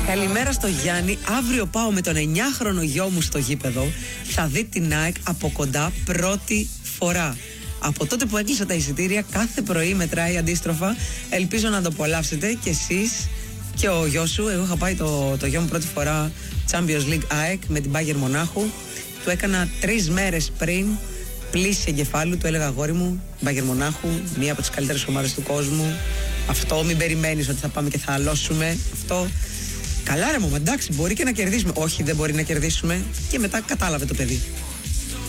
Καλημέρα στο Γιάννη. Αύριο πάω με τον 9χρονο γιο μου στο γήπεδο. Θα δει την ΑΕΚ από κοντά πρώτη φορά. Από τότε που έκλεισα τα εισιτήρια, κάθε πρωί μετράει αντίστροφα. Ελπίζω να το απολαύσετε κι εσείς και ο γιος σου. Εγώ είχα πάει το γιο μου πρώτη φορά Champions League ΑΕΚ με την Bayern Μονάχου. Του έκανα 3 μέρες πριν πλήση εγκεφάλου. Του έλεγα, αγόρι μου, Bayern Μονάχου, μία από τις καλύτερες ομάδες του κόσμου. Αυτό, μην περιμένεις ότι θα πάμε και θα αλώσουμε. Αυτό. Καλά ρε μου, εντάξει, μπορεί και να κερδίσουμε. Όχι, δεν μπορεί να κερδίσουμε. Και μετά κατάλαβε το παιδί.